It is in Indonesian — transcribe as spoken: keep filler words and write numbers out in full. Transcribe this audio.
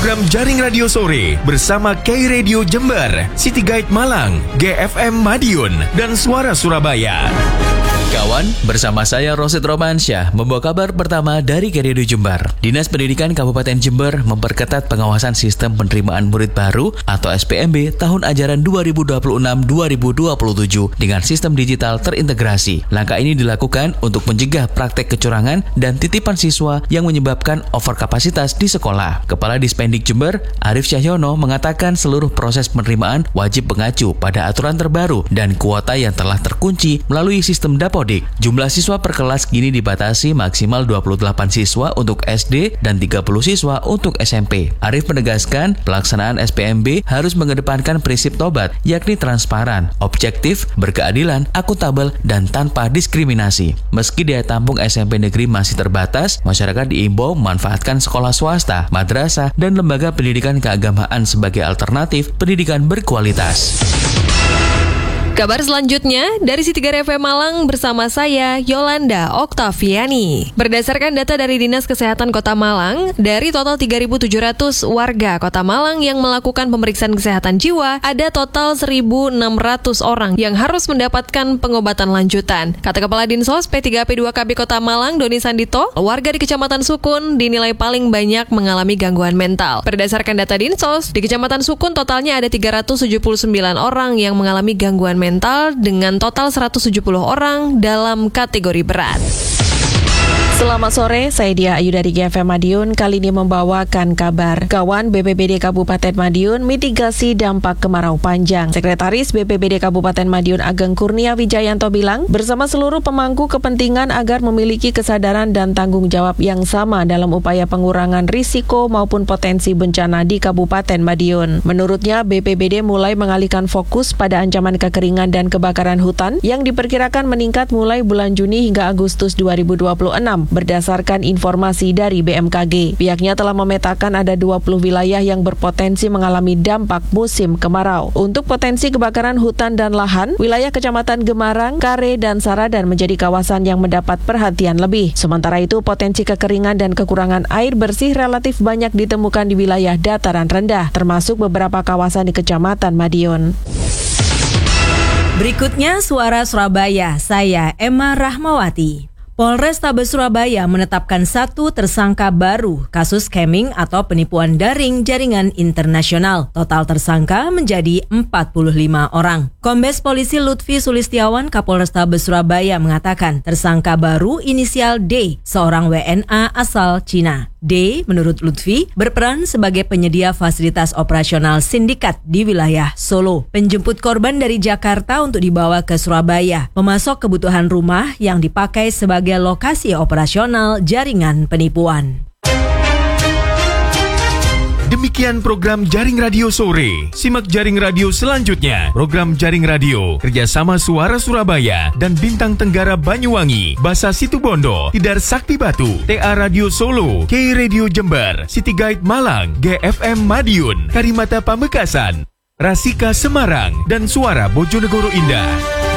program Jaring Radio Sore bersama K Radio Jember, City Guide Malang, G F M Madiun, dan Suara Surabaya. Kawan, bersama saya Rosid Romansyah membawa kabar pertama dari K Radio Jember. Dinas Pendidikan Kabupaten Jember memperketat pengawasan sistem penerimaan murid baru atau S P M B tahun ajaran dua ribu dua puluh enam dua ribu dua puluh tujuh dengan sistem digital terintegrasi. Langkah ini dilakukan untuk mencegah praktek kecurangan dan titipan siswa yang menyebabkan overkapasitas di sekolah. Kepala Dispendik Jember, Arif Cahyono, mengatakan seluruh proses penerimaan wajib mengacu pada aturan terbaru dan kuota yang telah terkunci melalui sistem Dapodik. Jumlah siswa per kelas kini dibatasi maksimal dua puluh delapan siswa untuk S D dan tiga puluh siswa untuk S M P. Arif menegaskan pelaksanaan S P M B harus mengedepankan prinsip tobat, yakni transparan, objektif, berkeadilan, akuntabel, dan tanpa diskriminasi. Meski daya tampung S M P negeri masih terbatas, masyarakat diimbau memanfaatkan sekolah swasta, madrasah, dan lembaga pendidikan keagamaan sebagai alternatif pendidikan berkualitas. Kabar selanjutnya dari City Guide F M Malang bersama saya Yolanda Oktaviani. Berdasarkan data dari Dinas Kesehatan Kota Malang, dari total tiga ribu tujuh ratus warga Kota Malang yang melakukan pemeriksaan kesehatan jiwa, ada total seribu enam ratus orang yang harus mendapatkan pengobatan lanjutan. Kata Kepala Dinsos P tiga P dua K B Kota Malang, Doni Sandito, warga di Kecamatan Sukun dinilai paling banyak mengalami gangguan mental. Berdasarkan data Dinsos, di Kecamatan Sukun totalnya ada tiga ratus tujuh puluh sembilan orang yang mengalami gangguan mental mental dengan total seratus tujuh puluh orang dalam kategori berat. Selamat sore, saya Dia Ayu dari G F M Madiun. Kali ini membawakan kabar Kawan B P B D Kabupaten Madiun mitigasi dampak kemarau panjang. Sekretaris B P B D Kabupaten Madiun Ageng Kurnia Wijayanto bilang, bersama seluruh pemangku kepentingan agar memiliki kesadaran dan tanggung jawab yang sama dalam upaya pengurangan risiko maupun potensi bencana di Kabupaten Madiun. Menurutnya, B P B D mulai mengalihkan fokus pada ancaman kekeringan dan kebakaran hutan yang diperkirakan meningkat mulai bulan Juni hingga Agustus dua ribu dua puluh enam. Berdasarkan informasi dari B M K G, pihaknya telah memetakan ada dua puluh wilayah yang berpotensi mengalami dampak musim kemarau. Untuk potensi kebakaran hutan dan lahan, wilayah Kecamatan Gemarang, Kare, dan Saradan menjadi kawasan yang mendapat perhatian lebih. Sementara itu, potensi kekeringan dan kekurangan air bersih relatif banyak ditemukan di wilayah dataran rendah, termasuk beberapa kawasan di Kecamatan Madiun. Berikutnya Suara Surabaya, saya Emma Rahmawati. Polrestabes Surabaya menetapkan satu tersangka baru kasus scamming atau penipuan daring jaringan internasional. Total tersangka menjadi empat puluh lima orang. Kombes Polisi Lutfi Sulistiawan Kapolrestabes Surabaya mengatakan tersangka baru inisial D, seorang W N A asal Cina. D, menurut Lutfi, berperan sebagai penyedia fasilitas operasional sindikat di wilayah Solo. Penjemput korban dari Jakarta untuk dibawa ke Surabaya, memasok kebutuhan rumah yang dipakai sebagai lokasi operasional jaringan penipuan. Demikian program Jaring Radio Sore. Simak Jaring Radio selanjutnya. Program Jaring Radio kerjasama Suara Surabaya dan Bintang Tenggara Banyuwangi, Basa Situbondo, Tidar Sakti Batu, T A Radio Solo, K Radio Jember, City Guide Malang, G F M Madiun, Karimata Pamekasan, Rasika Semarang, dan Suara Bojonegoro Indah.